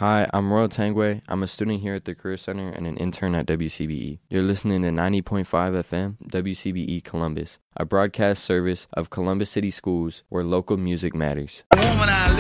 Hi, I'm Royal Tangway. I'm a student here at the Career Center and an intern at WCBE. You're listening to 90.5 FM, WCBE Columbus, a broadcast service of Columbus City Schools where local music matters. Woman I